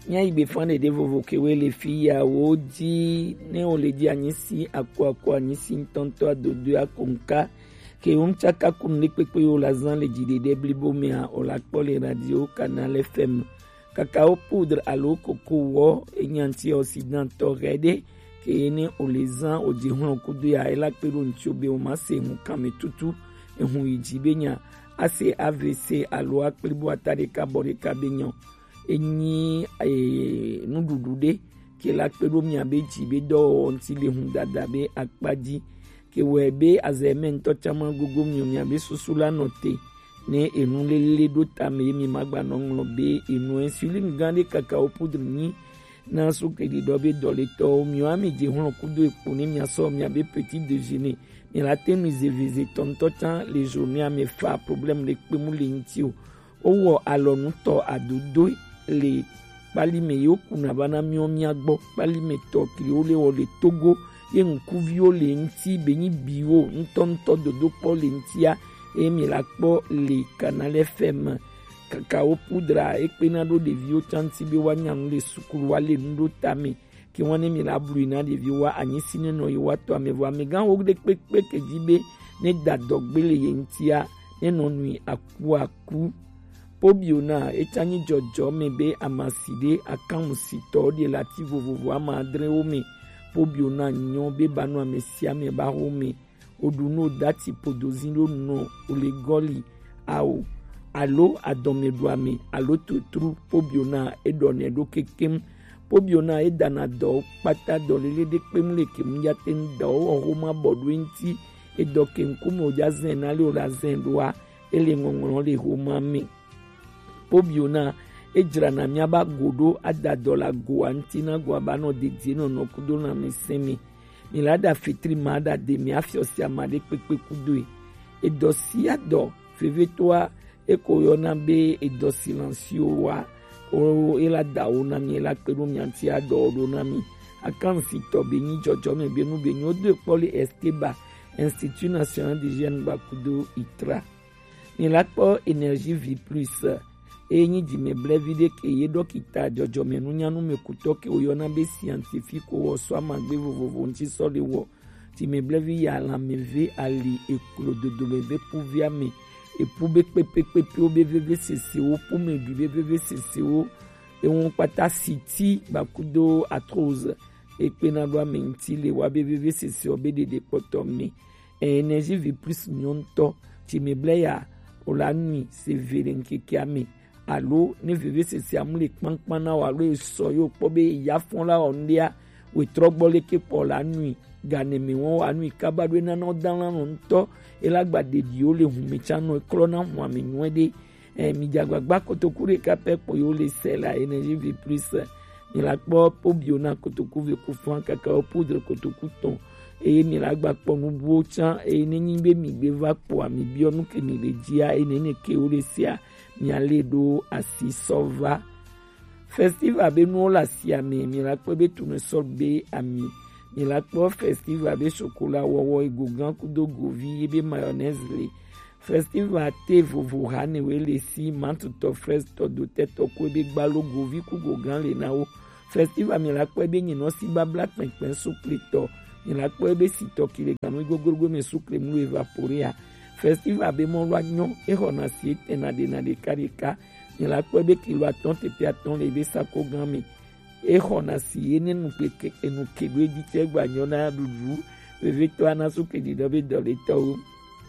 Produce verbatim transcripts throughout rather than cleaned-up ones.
nya ibe fane de vovo kewe le fiya woji ne oleji anyisi akwa akwa anyisi ntonto adodo akonka ke umchaka kunni pepe yo la zan le jide de blibo mea o la pole radio canal F M cacao poudre alo coco wo enyanti occidental rede ke ene o le zan o di hon kudu ya ela pero nchobe o mase mu kame tutu ehun ijibenya ase A V C alo aklibo atare kabore kabenyo enyi e nududude ke la pero mi abeji be do onti le hun dada be akpaji ke webe azemen to chama gugu mi mi abe susula note ne enu lele do tame mi magba no nglo be enu insuline gande cacao poudre ni na sucre di dobe dole to mi ami je hon kudo epo ni mi aso mi abe petit déjeuner ni la tenu zeveze tonto tan les journées a me fa problème le pe mu le ntio owo alonu to adodo le pali me yo kuna bana mi o mi agbo pali me to kiri o le o le Togo ye nkuvio le nti benyi bio ntonto dodo po le ntia e mi la po le canal F M cacao poudre e pena do de vio chanti bi wanyang le sukuru wale ndo tami ki wane mi la bruina de vio wa anyisi ne no yo to ame vo ame gan wo de pepe ke jibe ne dadogbe le ye ntia ne no nui aku aku pobiona e chanyi jojo mebe amaside akamusito de lativo vovo amadre o me pobiona nyon be banu amesia me ba home oduno dati podozino no olegoli au alo adome duame alo tutru pobiona edone do kekem pobiona edana do pata do lele de pemle kem yaten do homa bodwinti edokem kumo jazen ale ola zendwa ele ngongolo le homa me pobiona ejira na miaba godo adadola goantina goabano de dino no kudo na mesemi milada fitri mada de mi afiosi amade pepe kudo e dosi ado feve toi e koyona be e do silencio wa o ela dawo na mi ela peru mi anti ado do na mi akan fito be ni jojo me be nu be ni odo poli esteba Institut National d'Hygiène Bakudo itra mi la po énergie vie plus enyi di me blevide ke ye dokita jojo menu nyanu me kutoke oyona be scientifique wo so amagbe vovovo nti so le wo ti me blevi ya la me ve ali eklo de w pouvia me e poube pepe pepe o bvv cc o pou me du bvv cc o e won pata city bakudo atroz e pena do menti le wa bvv cc o bd de potome energie vi plus nyonto ti me bleya o la nuit se verenke kiame alo ne veve se se amule kpankpan na wa lo so yo po be ya fon la ondia we trogbole ke po la nuit gane mi won wa nuit kabadwe na no dan la nto e la gba de dio le hu me chano e klona mo mi nwede e mi jagbagba kotokure kape po yo le se la energie vi plus mi la po po biona kotoku ve ku fon cacao poudre kotoku ton e mi la gba po nu bo chan e ne nyimbe mi gbe va po ami bionu ke mi le dia e ne ne ke o le sia mi ale do asi sova festival be no la sia me mi la po be tunu so be ami mi la po festival be chocolat wowo e gogan kudo govi e be mayonnaise le festival te vovo hane we le si mantu to fresh to do teto ko be gbalo govi ku gogan le na o festival mi la po be nyino si ba black pen suplito mi la po be si to kile ganu gogorgo me sukle mu evaporia festival be mon roagnon e hona si tena de na de karika ni la ko be kilo aton te pe aton le be sako gami e hona si ene nu pe ke enu ke be di te gbanyona dudu be victoire na su ke di dobe dole to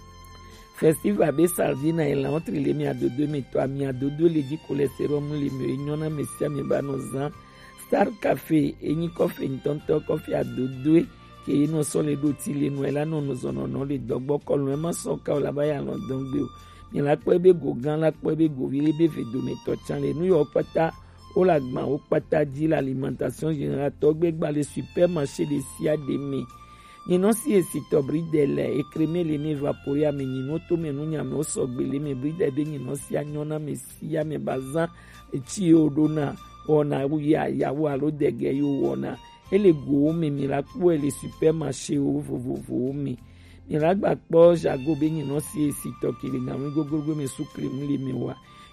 festival be sardina e la entre le mi adodo mi to mi adodo le di cholesterol mu le mi nyona mesia mi banozan star café e ni coffee ntonto coffee adodo ke ino so le do ti le no ela no no zono no le dogbo kolu e ma so ka o la ba ya lo dongbe o ni la po be gogan la po be govile be fe do me to chan le nu yo pata o la gban o pata di l'alimentation générale to gbe gba le supermarché de sia de mi ni no si e si to bridele e creme le ne evaporia me ni no to me nu nya me o so gbe le me bride be ni no si anyona me sia me bazan e ti o do na ona ya ya wa lo dege yo wona ele go me mi la po ele supermarché o vovovo mi mi la gba po jago be ni no si si to kiri na mi gogorgo me sukre mi le mi wa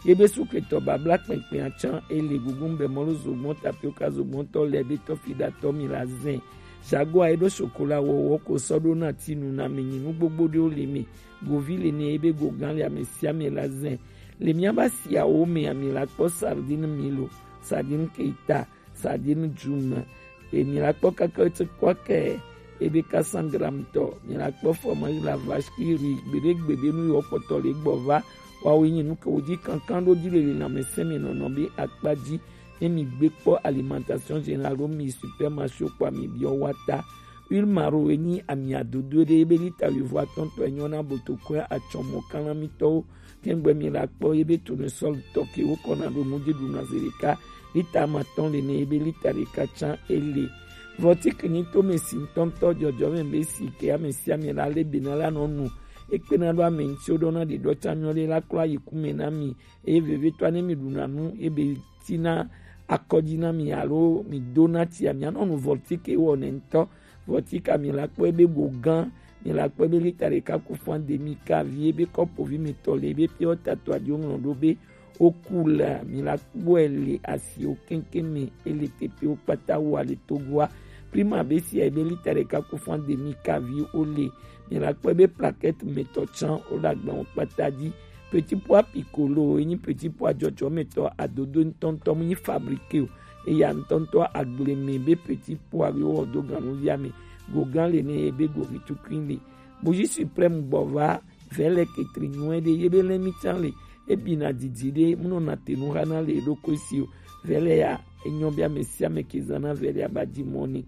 yebe sukleto babla pempe achan ele gugumbe molo zogbon tapioca zogbon to lebe to fida to milazen jago aido chocolat wo ko sodo na tinu na meninu gbogbo de o le mi govile ni ebe gogan le amesia milazen le miaba sia o me amila ko sardine milo sardine keita sardine juma e mila ko kakete kwake ebe ka cent grammes to mila ko fromage la vache qui rit berek bebe nu yo poto le gbova wa wi nu ko di kankan do di le na mesemi no no bi akpaji emi gbepo alimentation générale mi supermarché kwa mi bio wata huile maro eni ami adodo de ebe lita wi vo tonto enyona botoko a chomo kana mi to kengbe mi la po ebe tournesol toki o kona do mo di du na zerika lita maton le ne ebe lita de kachan ele votik ni to me sin tonto jojo me be si ke amesia mi la le binala no nu ekpena do amenchi odona de do chanyole la kla yikume na mi e veve to ne mi dunanu ebe tina akojina mi alo mi donati ami anonu votik e won ento votik ami la po ebe gogan mi la po ebe litare ka ku fan de mi ka vie ebe kopo vi mi tole ebe pio tato adio ngondo be okula mi la po ele asi o kenkeme ele tepe o pata wa le togwa prima be si ebe litare ka ku fan de mi ka vie ole mi la po ebe plaquette metochan o la gba on pata di petit pois piccolo ni petit pois jojo meto adodo ntontom ni fabriqué e ya ntonto agleme be petit pois yo do ganu viame gogan le ne ebe go vitu kwinle boji supreme bova vele ketrinwe de yebe le mitanle e bina didide muno na tenu hana le lokosio vele ya enyobia mesia mekizana vele abadi moni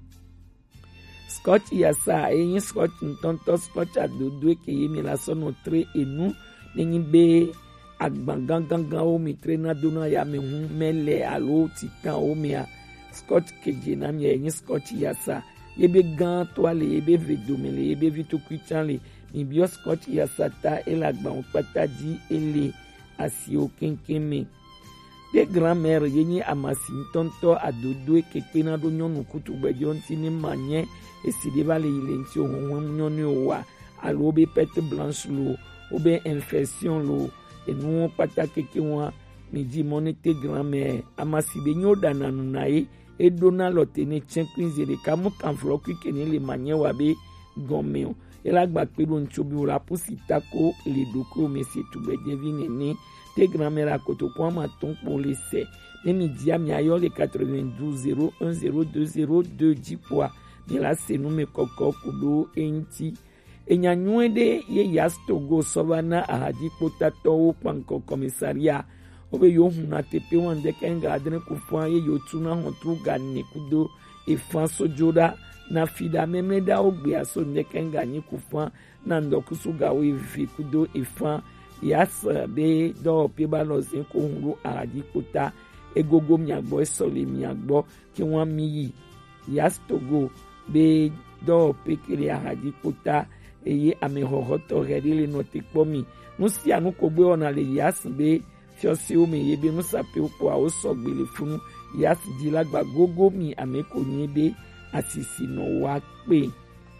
scotch yasa e scotch ntonto scotch adodo ke yemi la sono tre enu nenyi be agbangan gangan o mi trainer dona ya me hu mele alo titan o mi a scotch keje na mi enyi scotch yasa yebe gan toile yebe vedomele yebe vitu kwichanle mi bio scotch yasa ta elagba on pataji ele asio kenkeme de grand-mère yenyi amasi tonto adodo ekepena do nyonu kutugbe jonti ni manye esideva le ilenti ohun nyonu wa alo be pete blanche lo ou bien infection lo et nous patake ke wa mi di monete grand-mère amasi be nyoda nanu nae e dona lotene chenkwinze de kamu kanflo ki kene le manye wa be gomeo e la gba pe do nchobi ora pusita ko le doko mesi tugbe devine ni te grand-mère akoto kwa ma ton pour les se ne mi di ami ayo le quatre-vingt-douze zéro un zéro deux zéro deux dix kwa mi la se nu me koko kudo enti enyanyuende ye yastogo sovana ahadi potato o panko komisaria obe yo huna tepe wande kenga adene kufwa ye yotuna hontru ganne kudo efanso joda na fida memeda ogbe aso nekenga ni kufwa na ndokusu gawe vi kudo efan yas be do peba losin ko huru ahadi pota egogo miagbo esole miagbo ki won mi yastogo be do pekele ahadi pota eye amehohoto redile notikpomi nusi anu kogbe ona le yas be fiosi o me yebe nusa pe opo a o sogbele funu yas dilagba gogo mi ameko ni be asisi no wa pe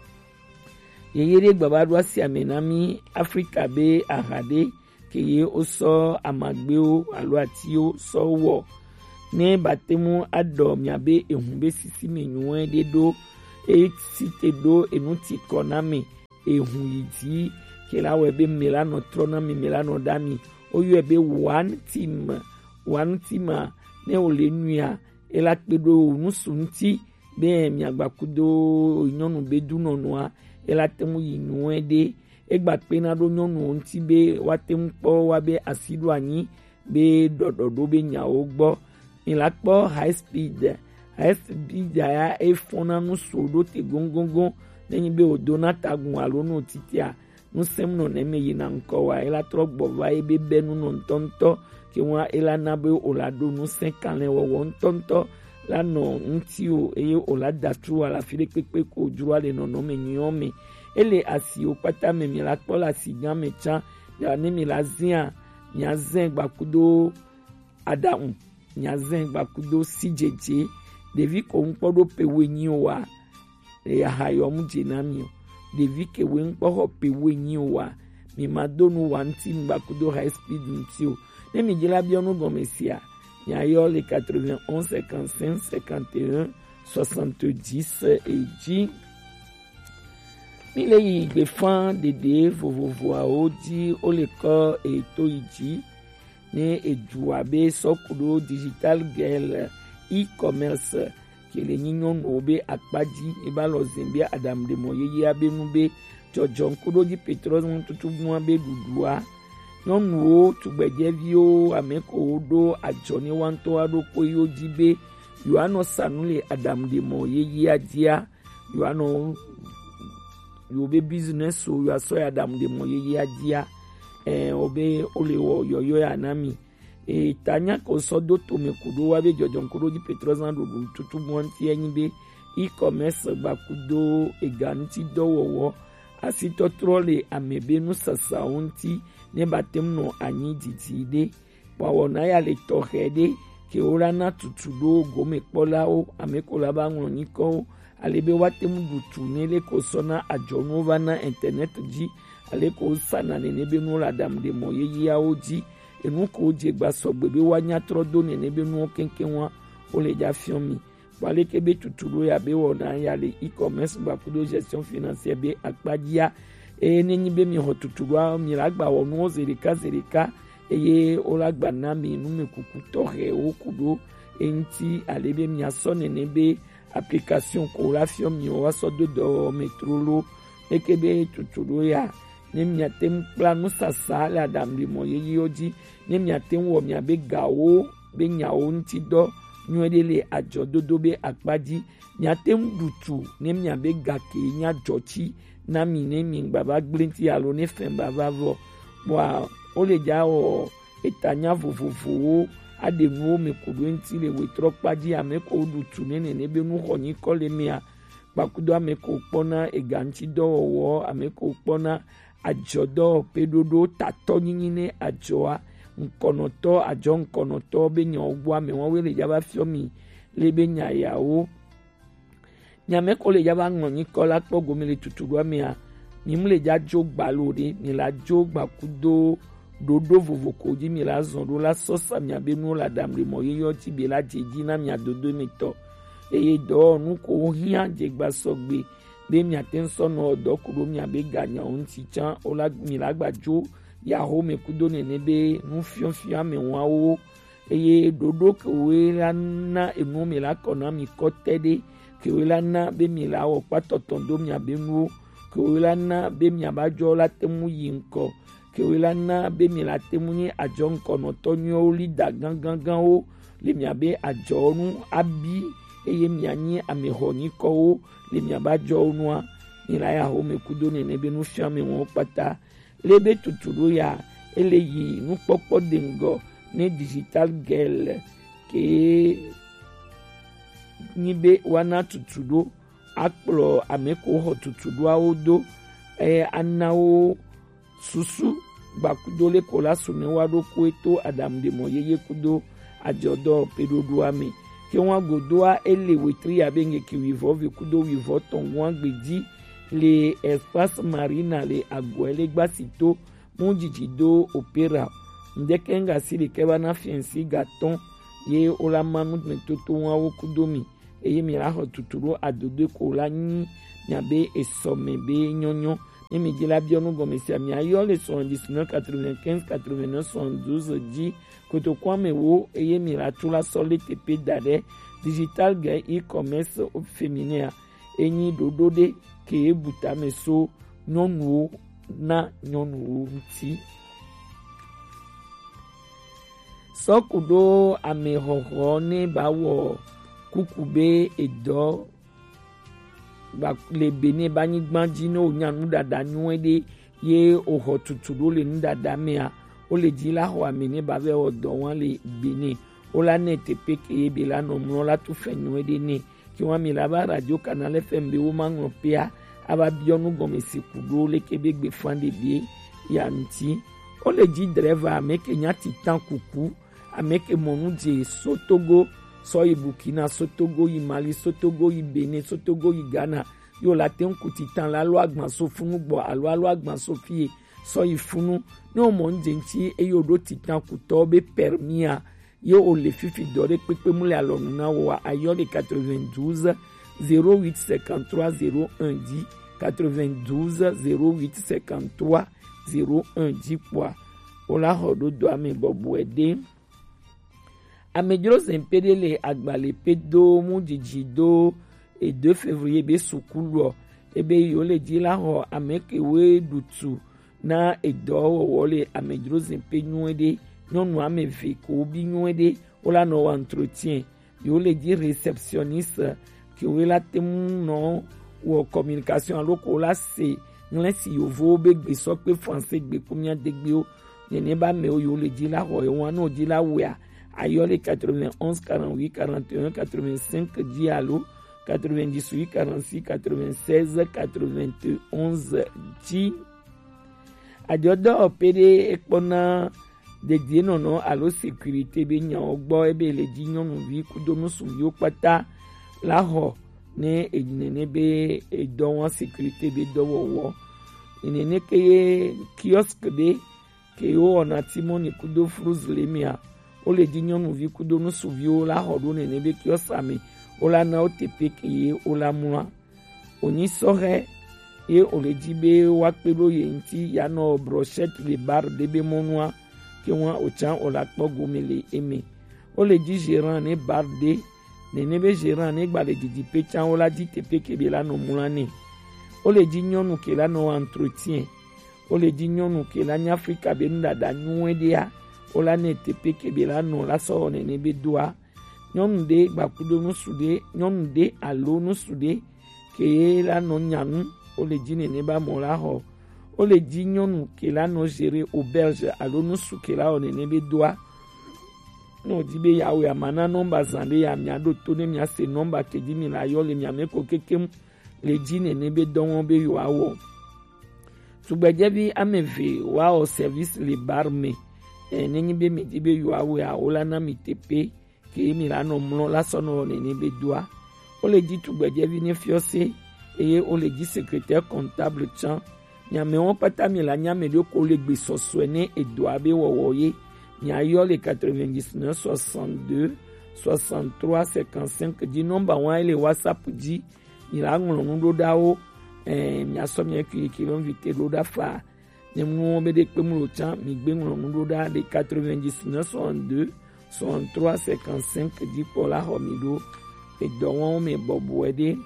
yeyere gbabadwa si amenami Africa be ahade keye o so amagbe o alo ati o so wo ne batemu adom yabe ehun be sisi menyuwe de do e site do enuti konami ehun yiti kela webe melano trona mi melano dami oyo ebe one team one team ne ole nua ela pedo nusunti be mi agbakudo nyonu bedu nonua ela temu yinu ede egba pena do nyonu onti be watem po wa be asidu anyi be dododo be nya ogbo mi la po high speed high speed ya e fona nu sodo te gongongon nenyi be odona tagun alo no titia nu sem no ne me yina nko wa ela trogbo va ebe benu no ntonto ke wa ela na be olado nu cinquante wo wo ntonto la no nti o eye olada tru ala file pepe ko jura le no no me nyome ele asi o pata me mi la pola sigan me chan ya ne mi la zia nya zen gbakudo adam nya zen gbakudo sijeje devi ko npodo pewe nyi wa e hayo mujinamio devi ke we npo ho pewe nyi wa mi madonu wanti mbakudo high speed ntio ne mi dzi la biɔ nu gɔme sia miayɔ le quatre-vingt-onze cinquante-cinq cinquante et un soixante-dix edzi. Mi le yi gbefã ɖeɖe vovovoawo dzi wole kɔ eto yi dzi ne edu abe sɔkuɖo digital girl e-commerce ke le nyi nyɔnuwo be akpadzi eba lɔ zẽ be aɖaŋuɖemɔ yeyea be nu be dzɔdzɔ ŋkuɖo dzi petrɔ ŋututugua be ɖuɖua nyɔnuwo tugbedzeviwo ame kewo ɖo adzɔ ne wa ŋutɔ aɖokpo yiwo dzi be yewoanɔ sanu le aɖaŋuɖemɔ yeyea dzia yewoanɔ yewo be business wo yewoasɔ ya aɖaŋuɖemɔ yeyea dzia ɛɛ wo be wole wɔ yɔyɔ ya na mi. E tanya ko sɔ do tome kuɖo wa be dzɔdzɔ ŋkuɖo dzi petrɔ zã ɖoɖo tutugua ŋuti enyi be e-commerce gbakudo ega ŋuti dɔwɔwɔ asitɔtrɔ le ame be nusasawo ŋuti ne ba tem nɔ anyi didi ɖe wɔwɔna ya le tɔxɛ ɖe ke wo la na tutu ɖo gomekpɔlawo ame ko la ba ŋlɔ nyikɔwo ale be woate ŋu ɖu tu ne le ko sɔna adzɔnuwo va na internet dzi ale ko sana nene be nuwo le aɖaŋuɖemɔ yeyeawo dzi enu ko dze gbasɔgbe be woanya trɔ do nene be nuwo keŋkeŋ wa wole dza fiɔ mi waleke be tutu ɖo ya be wɔna ya le e-commerce gbakudo gestion financière be akpadzia eye nenyi be mi xɔ tutu ɖoa mi la gba wɔ nuwo zi ɖeka zi ɖeka eye wo la gba na mi numekuku tɔxɛwo ku ɖo eŋuti ale be miasɔ nene be application ko la fiɔ mi woasɔ do dɔwɔme trolo leke be tutu ɖo ya ne miate ŋu kpla nusasa le aɖaŋuɖemɔ yeyewo dzi ne miate ŋu wɔ miabe gawo be nyawo ŋuti dɔ nyuie ɖe le adzɔdodo be akpadzi miate ŋu ɖu tu ne miabe gake nya dzɔtsi na mi ne mi gbava gblẽ ŋuti alo ne fẽ bava vɔ boa wole dza wɔ etanya vovovowo aɖe nuwo me ku ɖo ŋuti le wetrɔ kpadzi ame ko ɖu tu ne nene be nuxɔ nyikɔ le mia gbakudo ame ko kpɔna ega ŋuti dɔwɔwɔ ame ko kpɔna adzɔdɔwɔƒe ɖoɖo tatɔ nyinyi ne adzɔa ŋkɔnɔtɔ adzɔ ŋkɔnɔtɔ be nyawo gbɔ ame wɔwoe le dzava fiɔ mi le be nyayawo nyame ko le dzava ŋlɔ nyikɔ la kpɔ gome le tutu ɖoa mea mi mu le dza dzo gbalo ɖe mi la dzo gbakudo ɖoɖo vovo ko dzi mi la zɔ ɖo la sɔsa miabe nuwo le aɖaŋuɖemɔ yeyɔ dzi be la dze dzi na mia dodo me tɔ eye dɔwɔnu ko hiã dzegbasɔgbe be miate ŋu sɔ nɔ dɔ ku ɖo miabe ganyawo ŋuti tsã wo la mi la gba dzo yaho me kudo nene be nufiɔfiɔ ame wɔawo eye ɖoɖo kewoe la na enuwo mi la kɔna mi kɔ te ɖe kewoe la na be mi la wɔ kpatɔtɔ do miabe nuwo kewoe la na be miaba dzɔ la te ŋu yi ŋkɔ kewoe la na be mi la te ŋu nye adzɔ ŋkɔnɔtɔ nyuiwo li da gãgãgãwo le miabe adzɔnu abi eye mianyi amexɔ nyikɔwo le miaba dzɔwo nua mi la ya ho me kudo nene be nufiɔ ame wɔwo kpata le be tutu ɖo ya ele yi nukpɔkpɔ de ŋgɔ ne digital girl ke nyi be woana tutu ɖo akplɔ ame ko xɔ tutu ɖoawo do eye anawo susu gbakudo le ko la su ne wa ɖokoe to aɖaŋuɖemɔ yeye kudo adzɔdɔwɔƒe ɖoɖoa me ke wọn godoa ele wetri abe ŋkeke wivɔ vi kudo wivɔ tɔn wọn gbedzi le espace marina le agboɛ le gbasito mu dzidzi do opera ndeke ngasi ɖeke va na fiɛnsi gatɔn ye wola ma nutometoto wɔawo kudo mi eye mi la xɔ tutu ɖo adodo ko la nyi miabe esɔme be nyɔnyɔ ne mi dzi la biɔ nu gɔme sia miayɔ le soixante-dix-neuf quatre-vingt-quinze quatre-vingt-neuf soixante-douze dzi kotoku ame wo eye mi la tu la sɔ le teƒe da ɖe digital girl e-commerce féminin enyi ɖoɖo ɖe ke ebuta me so nyɔnuwo na nyɔnuwo ŋuti. Sɔku ɖo amexɔxɔ ne ba wɔ kuku be edɔ le be ne ba anyigba dzi ne wonya nuɖaɖa nyuie ɖe ye woxɔ tutu ɖo le nuɖaɖa mea wole dzi la xɔ ame ne ba vɛ wɔ dɔ wɔm le bene wola ne teƒe ke ye be la nɔ mlɔ la tu fɛ nyuie ɖe ne ke wɔn mi la ba radio canal F M be wo ma ŋlɔ pea aba biɔ nu gɔme si ku ɖo leke be gbefã de bie ya ŋuti wole dzi dreva ame ke nya titan kuku ame ke mɔnu dze so Togo sɔ yi Burkina so Togo yi Mali so Togo yi Benin so Togo yi Ghana yo la te ŋu ku titan la alo agba so funu gbɔ alo alo agba so fie so ifunu ne o mo njenchi e yo do titan kuto be permia ye o le fifi dore pepe mule alonu na wa ayo le quatre-vingt-douze zéro huit cinquante-trois zéro un dix quatre-vingt-douze zéro huit cinquante-trois zéro un dix kwa ola hodo do ame bobu ede amedro zempedele agbale pedo mu jijido et deux février be sukulu ebe yo le di la ho amekewe dutu na edo wole amedro zempe nuede nyɔnu ame ve ko bi nuede ola no entretien yo le di réceptionniste que we la temu no wo communication aloko la se nlesi yo vo be gbe so pe français gbe kumia degbe o nene ba me o yo le di la ho e won no di la we ayo le quatre-vingt-onze quarante-huit quarante et un quatre-vingt-cinq di allo quatre-vingt-dix-huit quarante-six quatre-vingt-seize quatre-vingt-onze di adiodo opere ekpona de die nono alo sécurité be nya ogbo ebe le di nyonu vi kudonu su yo pata la ho ne enene be edo won sécurité be do wo enene ke kiosque de ke o na timoni kudo fruz lemia o le di nyonu vi kudonu su vi la ho do nene be kiosame o la na o tepe ke ye o la mwa oni sore e o le di be wa pelo ye nti ya no brochette le bar de be monwa ke wọn o chan o la kpɔ gome le eme o le di gérant ne bar de nene be gérant ne gba le didi pe chan o la di tepe ke be la no mula ne o le di nyɔnu ke la no entretien o le di nyɔnu ke la nya Afrika be nu dada nyuie de ya o la ne tepe ke be la no la sɔ nene be doa nyɔnu de gba kudo nu su de nyɔnu de alo nu su de ke la no nyanu o le di nene ba mo la xɔ o le di nyɔnu ke la no gérer auberge alo nusu ke la o nene be doa no di be yawe amana nomba zande ya mia do to ne mia se nomba ke di mi la yo le mia me ko kekem le di nene be don be yo awo sugbeje bi ameve wa o service le barme e neni be mi di be yo awo ya o la na mi tepe ke mi la no mlo la so no nene be doa o le di tugbeje bi ne fiose e o le di secrétaire comptable chan nyame won pata mi la nyame de ko le gbe sosone e do abe wowoye nya yo le quatre-vingt-dix-neuf soixante-deux soixante-trois cinquante-cinq di number one le WhatsApp di ni la nglonu do dawo eh mi aso mi ki ki lo invité do da fa ne mu be de pe mu lo chan mi gbe nglonu do da de quatre-vingt-dix-neuf soixante-deux soixante-trois cinquante-cinq di pour la homido e do won me bobo ede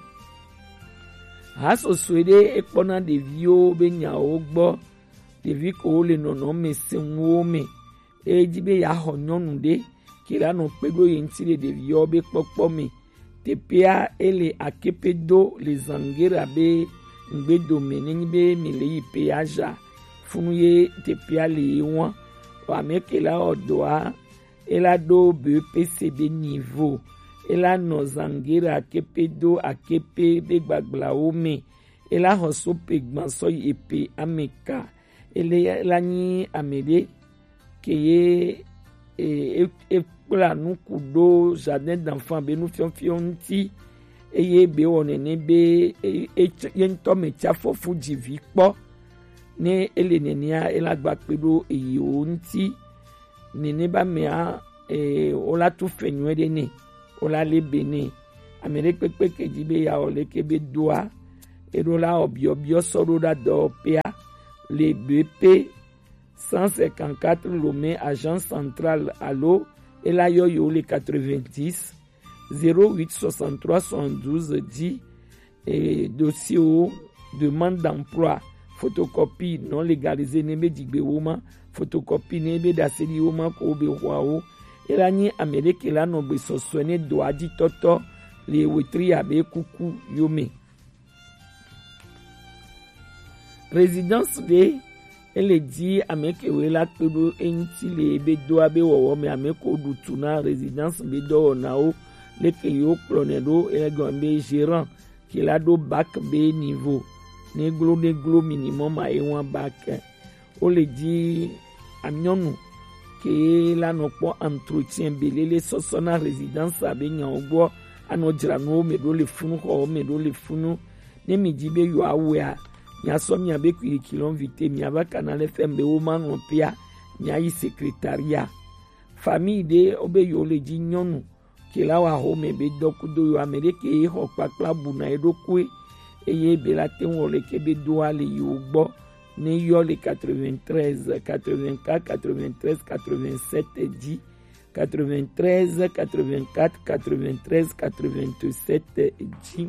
haso swede ekpona devi o be nya o gbo devi ko le nono me senwo me e jibe ya ho nyonu de kila no pego yin ti le devi o be popo me tepia ele akepedo le zangera be ngbedo me ni be mi le ipe aja funu ye tepia le won wa me kila odoa ela do be pcb niveau ela no zangera akepe do akepe be gbagbla ome ela hoso pe gbanso epe ameka ele la ni amede keye e e pla nu kudo jardin d'enfant be nu fion fion ti eye be wonene be e yen to me cha fo fuji vi po ne ele nenia ela gba pedo eyi o nti nene ba me a e ola tu fenwe de ni ola le bene amere pepe ke jibe ya ole ke be doa erola obio bio soro da do pea le B P cent cinquante-quatre Lomé agence centrale allo et la yo yo le quatre-vingt-dix zéro huit soixante-trois soixante-douze dix et dossier o demande d'emploi photocopie non légalisée nebe digbe woma photocopie nebe daseli woma ko be wao ela ni amerike la no gbe sosone do adi toto le wetri abe kuku yome résidence de ele di ameke we la pedo enti le be do abe wowo me ameko du tuna résidence be do na o le ke yo pronedo ele gombe gérant qui la do bac B niveau neglo neglo minimum a e one bac o le di amnyonu ke la no po entretien belele sosona résidence abe nya ogbo ano jira no me do le funu ho me do le funu ne mi di be yo awea mia so mia be ku kilon vite mia ba Canal F M be wo man pia mia yi secrétariat famille de obe yo le di nyonu ke la wa ho me be dokudo yo Amerique e ho pakla bu na edokwe eye be la te won le ke be do ale yo gbo ni yo le quatre-vingt-treize quatre-vingt-quatre quatre-vingt-treize quatre-vingt-sept dix quatre-vingt-treize quatre-vingt-quatre quatre-vingt-treize quatre-vingt-sept dix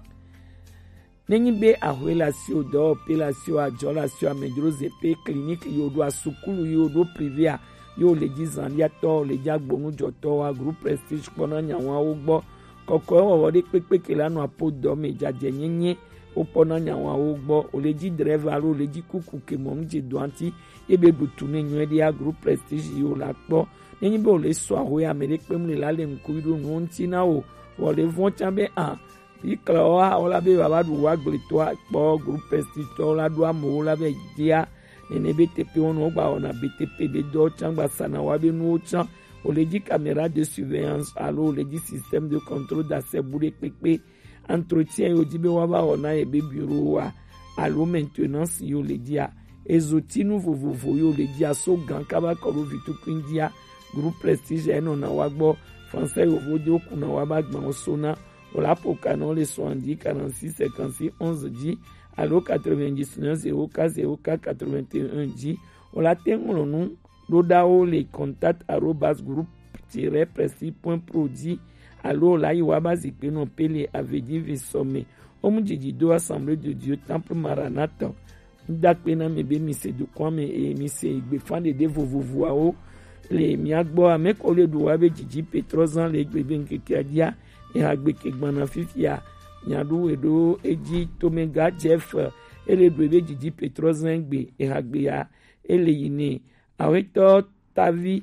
nenyi be ahwela si odo pela si o ajola si o amedroze pe clinique yo do asukulu yo do privé yo le di zanlia to le di agbonu joto wa group prestige pona nyawa ogbo koko wo de pepe ke lanu apodo me jaje nyenye o pona nyawa ogbo o le di driver o le di kuku ke mom je doanti ebe butu ne nyu de group prestige yo la po nenyi be o le so ahwe Amerique pe mu le la le nkuiru nu nti na o wo le von chambe an ikla ola be baba du wa glito po group prestige to la do amo la be dia nene B T P on ogba ona B T P be do changba sana wa be nu chan o le di caméra de surveillance alo le di système de contrôle d'accès bouré pepe entretien yo di be wa ba ona e be bureau wa alo maintenance yo le dia ezoti nou vovovo yo le dia so gan kaba ko vitu kwindia groupe prestige eno na wa gbo français yo vodi okuna wa ba gban sona o la pokano le soixante-dix quarante-six cinquante-six onze dix allo quatre-vingt-dix-neuf zéro quatre zéro quatre quatre-vingt-un dix o la tengo nu lodao le contact arobase groupe tiret prestige point prodi allo la iwa bazipe no pele avedi visome omujiji do assemblée de Dieu temple Maranatha ndakpe na mebe mise du kwame e mise igbe fande de vovovo o le miagbo ameko le do wabe jiji petrozan le gbebe nkeke adia e agbe ke gbana fifia nyadu edo eji tomega jeff ele do ebe jiji petrozan gbe e agbe ya ele yine aweto tavi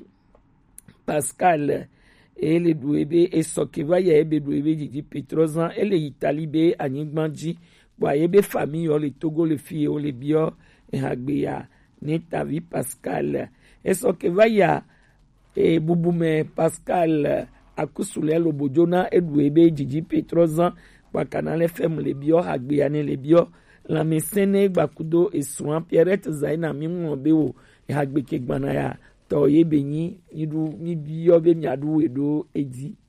Pascal ele do ebe esokeva ya ebe do ebe jiji petrozan ele italibe anyigbanji wa ebe famille o le Togo le fie o le bio e agbe ya ne tavi Pascal esokeva ya e bubume Pascal akusule lo bojona edu ebe jiji petrozan kwa Canal F M le bio agbe ya ne le bio la mesene gbakudo esuan Pierrette Zaina mimu bewo e agbe ke gbana ya to ye benyi idu ni bio be miadu edo eji